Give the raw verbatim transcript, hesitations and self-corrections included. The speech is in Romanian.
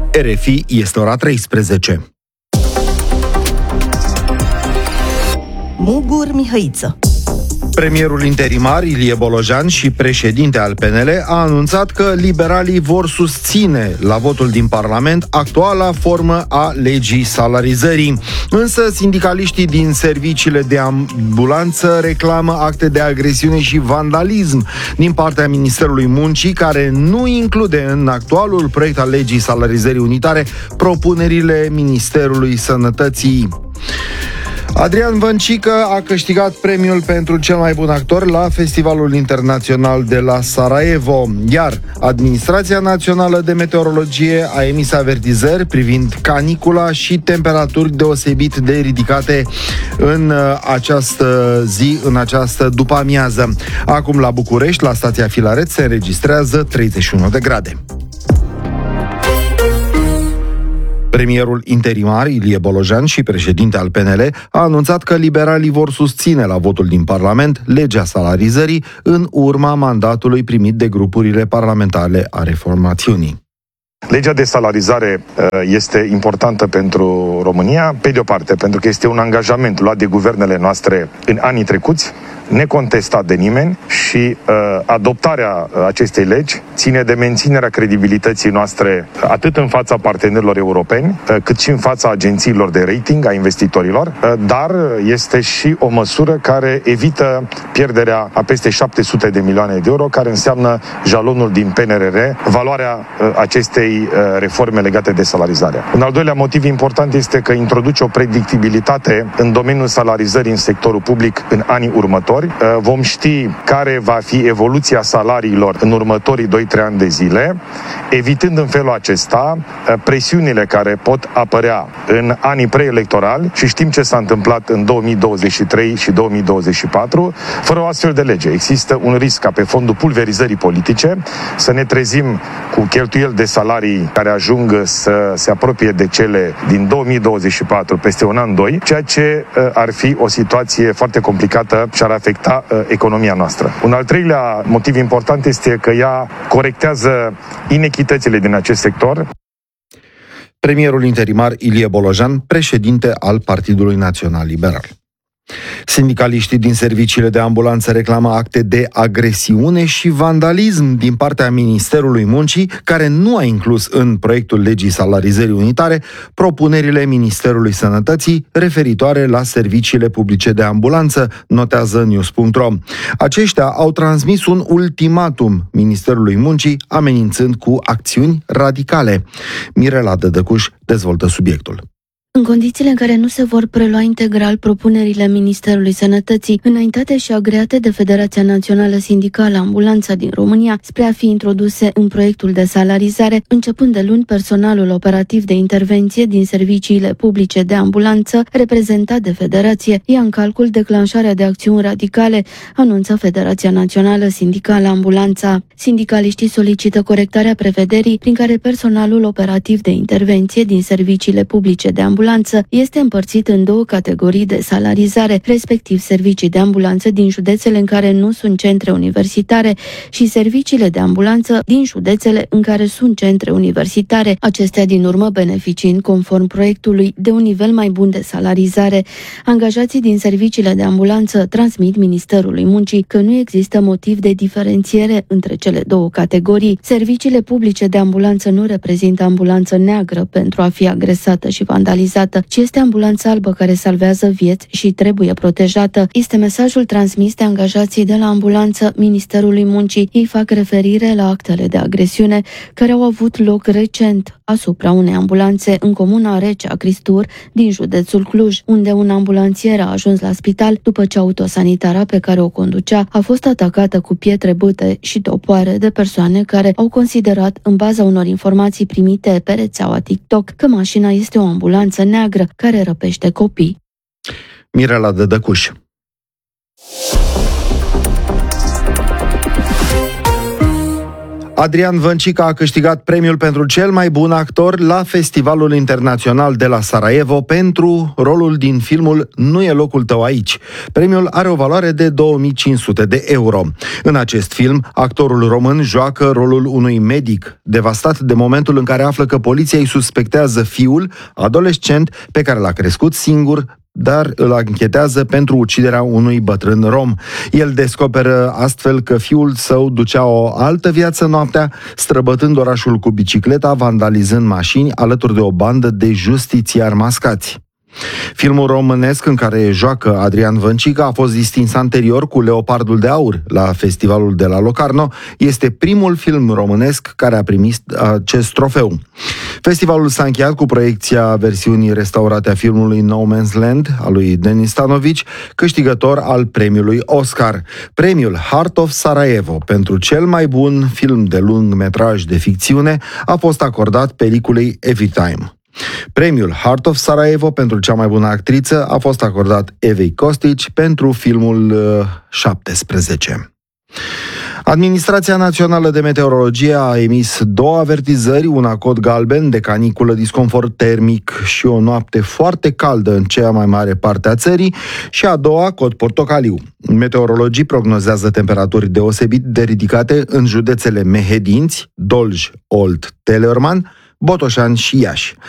R F I, este ora treisprezece. Mugur Mihăiță. Premierul interimar Ilie Bolojan și președinte al P N L a anunțat că liberalii vor susține la votul din Parlament actuala formă a legii salarizării. Însă sindicaliștii din serviciile de ambulanță reclamă acte de agresiune și vandalism din partea Ministerului Muncii, care nu include în actualul proiect al legii salarizării unitare propunerile Ministerului Sănătății. Adrian Văncică a câștigat premiul pentru cel mai bun actor la Festivalul Internațional de la Sarajevo, iar Administrația Națională de Meteorologie a emis avertizări privind canicula și temperaturi deosebit de ridicate în această zi, în această după-amiază. Acum la București, la stația Filaret, se înregistrează treizeci și unu de grade. Premierul interimar Ilie Bolojan și președinte al P N L a anunțat că liberalii vor susține la votul din Parlament legea salarizării în urma mandatului primit de grupurile parlamentare ale formațiunii. Legea de salarizare este importantă pentru România, pe de o parte, pentru că este un angajament luat de guvernele noastre în anii trecuți, necontestat de nimeni, și uh, adoptarea acestei legi ține de menținerea credibilității noastre atât în fața partenerilor europeni, uh, cât și în fața agențiilor de rating a investitorilor, uh, dar este și o măsură care evită pierderea a peste șapte sute de milioane de euro, care înseamnă jalonul din P N R R, valoarea uh, acestei uh, reforme legate de salarizare. Un al doilea motiv important este că introduce o predictibilitate în domeniul salarizării în sectorul public în anii următori. Vom ști care va fi evoluția salariilor în următorii doi trei ani de zile, evitând în felul acesta presiunile care pot apărea în anii preelectorali, și știm ce s-a întâmplat în două mii douăzeci și trei și două mii douăzeci și patru. Fără o astfel de lege există un risc ca pe fondul pulverizării politice să ne trezim cu cheltuieli de salarii care ajung să se apropie de cele din două mii douăzeci și patru peste un an, doi, ceea ce ar fi o situație foarte complicată și ar afecta economia noastră. Un al treilea motiv important este că ea corectează inechitățile din acest sector. Premierul interimar Ilie Bolojan, președinte al Partidului Național Liberal. Sindicaliștii din serviciile de ambulanță reclamă acte de agresiune și vandalism din partea Ministerului Muncii, care nu a inclus în proiectul legii salarizării unitare propunerile Ministerului Sănătății referitoare la serviciile publice de ambulanță, notează news punct ro. Aceștia au transmis un ultimatum Ministerului Muncii, amenințând cu acțiuni radicale. Mirela Dădăcuș dezvoltă subiectul. În condițiile în care nu se vor prelua integral propunerile Ministerului Sănătății, înaintate și agreate de Federația Națională Sindicală Ambulanța din România, spre a fi introduse în proiectul de salarizare, începând de luni, personalul operativ de intervenție din serviciile publice de ambulanță, reprezentat de Federație, ia în calcul declanșarea de acțiuni radicale, anunță Federația Națională Sindicală Ambulanța. Sindicaliștii solicită corectarea prevederii prin care personalul operativ de intervenție din serviciile publice de ambulanță este împărțit în două categorii de salarizare, respectiv servicii de ambulanță din județele în care nu sunt centre universitare și serviciile de ambulanță din județele în care sunt centre universitare, acestea din urmă beneficiind, conform proiectului, de un nivel mai bun de salarizare. Angajații din serviciile de ambulanță transmit Ministerului Muncii că nu există motiv de diferențiere între cele două categorii. Serviciile publice de ambulanță nu reprezintă ambulanță neagră pentru a fi agresată și vandalizată, ci este ambulanță albă care salvează vieți și trebuie protejată. Este mesajul transmis de angajații de la ambulanță Ministerului Muncii. Ei fac referire la actele de agresiune care au avut loc recent asupra unei ambulanțe în comuna Recea Cristur din județul Cluj, unde un ambulanțier a ajuns la spital după ce autosanitara pe care o conducea a fost atacată cu pietre, bâte și topoare de persoane care au considerat, în baza unor informații primite pe rețeaua TikTok, că mașina este o ambulanță neagră care răpește copii. Mirela Dădăcuș. Adrian Văncica a câștigat premiul pentru cel mai bun actor la Festivalul Internațional de la Sarajevo pentru rolul din filmul Nu e locul tău aici. Premiul are o valoare de două mii cinci sute de euro. În acest film, actorul român joacă rolul unui medic devastat de momentul în care află că poliția îi suspectează fiul, adolescent, pe care l-a crescut singur, dar îl anchetează pentru uciderea unui bătrân rom. El descoperă astfel că fiul său ducea o altă viață noaptea, străbătând orașul cu bicicleta, vandalizând mașini alături de o bandă de justițiari mascați. Filmul românesc în care joacă Adrian Văncica a fost distins anterior cu Leopardul de Aur la Festivalul de la Locarno. Este primul film românesc care a primit acest trofeu. Festivalul s-a încheiat cu proiecția versiunii restaurate a filmului No Man's Land al lui Denis Stanovici, câștigător al premiului Oscar. Premiul Heart of Sarajevo pentru cel mai bun film de lung metraj de ficțiune a fost acordat peliculei Everytime. Premiul Heart of Sarajevo pentru cea mai bună actriță a fost acordat Evei Costici pentru filmul uh, șaptesprezece. Administrația Națională de Meteorologie a emis două avertizări, una cod galben de caniculă, disconfort termic și o noapte foarte caldă în cea mai mare parte a țării, și a doua cod portocaliu. Meteorologii prognozează temperaturi deosebit de ridicate în județele Mehedinți, Dolj, Olt, Teleorman, Botoșani și Iași.